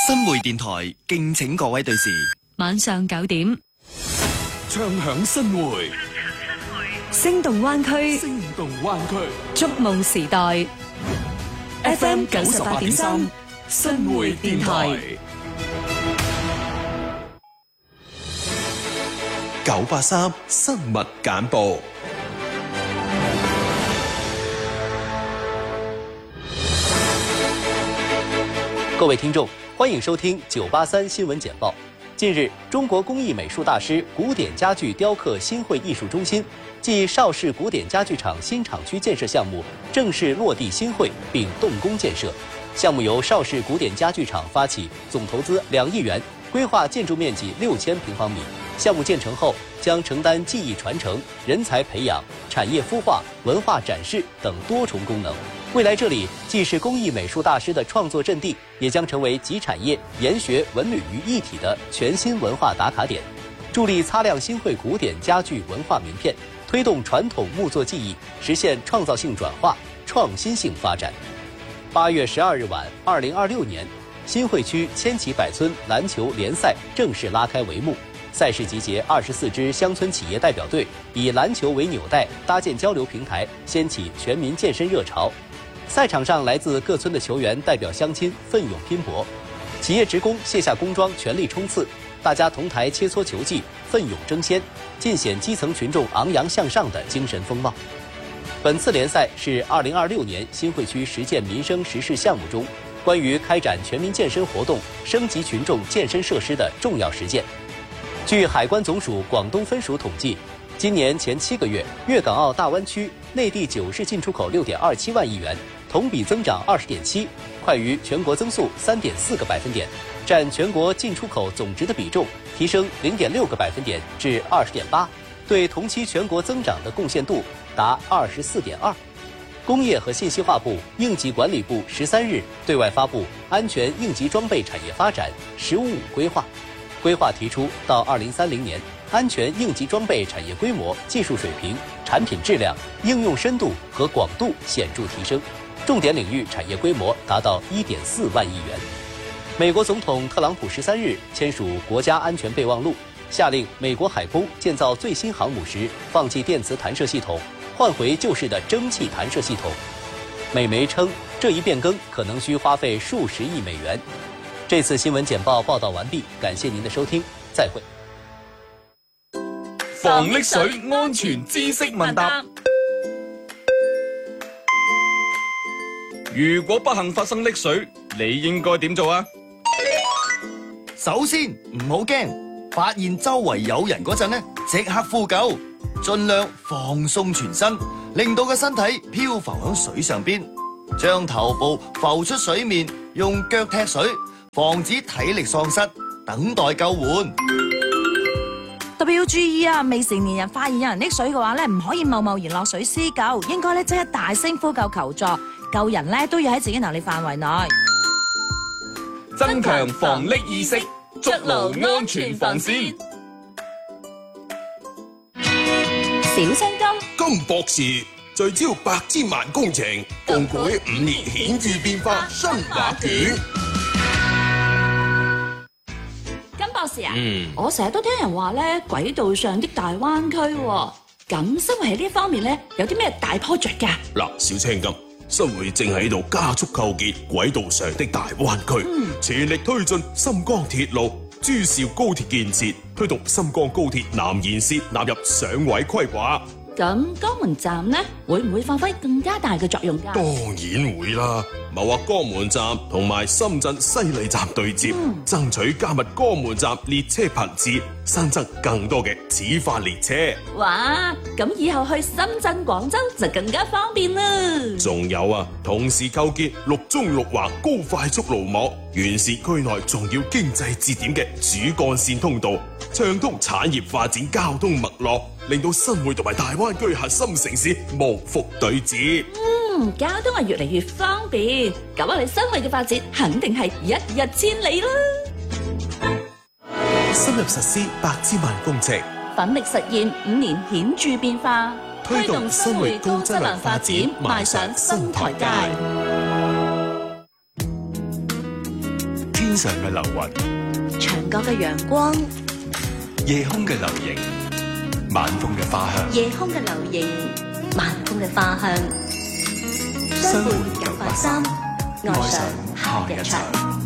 新會電台敬請各位對視。 晚上9點， 唱響新會， 聲動灣區， 聲動灣區， 觸夢時代 ，FM 98.3，新會電台。 983新聞簡報。 各位聽眾，歡迎收聽983新聞簡報。近日，中國工藝美術大師古典家具雕刻新會藝術中心暨邵氏古典家具廠新廠區建設項目正式落地新會並動工建設。項目由邵氏古典家具廠發起，總投資2億元，規劃建築面積6000平方米。項目建成後，將承擔技藝傳承、人才培養、產業孵化、文化展示等多重功能。未來這裡既是工藝美術大師的創作陣地，也將成為集產業、研學、文旅於一體的全新文化打卡點，助力擦亮新會古典家具文化名片，推動傳統木作技藝實現創造性轉化、創新性發展。8月12日晚，2026年，新會區千禧百村籃球聯賽正式拉開帷幕。賽事集結24支鄉村企業代表隊，以籃球為紐帶，搭建交流平台，掀起全民健身熱潮。賽場上，來自各村的球員代表鄉親奮勇拼搏，企業職工卸下工裝，全力衝刺，大家同台切磋球技，奮勇爭先，盡顯基層群眾昂揚向上的精神風貌。本次聯賽是2026年新會區實踐民生實事項目中關於開展全民健身活動、升級群眾健身設施的重要實踐。據海關總署廣東分署統計，今年前7個月，粵港澳大灣區內地9市進出口6.27萬億元，同比增長20.7%，快於全國增速3.4個百分點，佔全國進出口總值的比重提升0.6個百分點至20.8%，對同期全國增長的貢獻度達24.2%。工業和信息化部應急管理部13日對外發布安全應急裝備產業發展“十五五”規劃。規劃提出，到2030年，安全應急裝備產業規模、技術水平、產品質量、應用深度和廣度顯著提升，重點領域產業規模達到1.4萬億元。美國總統特朗普13日簽署國家安全備忘錄，下令美國海空建造最新航母時放棄電磁彈射系統，換回舊式的蒸汽彈射系統。美媒稱，這一變更可能需花費數十億美元。這次新聞簡報報道完畢，感謝您的收聽，再會。 防溺水安全知識問答。如果不幸發生溺水，你應該點做啊？ 首先唔好驚，發現周圍有人嗰陣呢，即刻呼救，盡量放鬆全身，令到個身體漂浮喺水上邊，將頭部浮出水面，用腳踢水，防止體力喪失，等待救援。 特別要注意啊！未成年人發現有人溺水嘅話咧，唔可以貿貿然落水施救，應該咧即刻大聲呼救求助，救人咧都要喺自己能力範圍內。 增強防溺意識，築牢安全防線。 小青金金博士聚焦百千萬工程，共繪5年顯著變化新畫卷。 博士啊，我成日都聽人話咧，軌道上的大灣區，咁新會喺呢方面咧有啲咩大 project 㗎？ 嗱，小青金，新會正喺度加速構建軌道上的大灣區，全力推進深江鐵路、珠兆高鐵建設，推動深江高鐵南延線納入上位規劃。 咁江門站呢，會唔會發揮更加大嘅作用㗎？ 當然會啦，謀劃江門站同埋深圳西麗站對接，爭取加密江門站列車頻次，新增更多嘅始發列車。 哇！咁以後去深圳、廣州就更加方便啦。 仲有啊，同時構建6縱6橫高快速路網，完善區內重要經濟節點嘅主幹線通道，暢通產業發展交通脈絡，令到新會同埋大灣區核心城市無縫對接。 交通係越嚟越方便，咁我哋新會嘅發展肯定係一日千里啦。 深入實施百千萬工程， 奮力實現5年顯著變化， 推動新會高質量發展邁上新台階。 天天上嘅流雲， 牆角嘅陽光， 夜空嘅流螢，晚風嘅花香。 夜空嘅流螢，晚風嘅花香。相伴983，愛上下一場。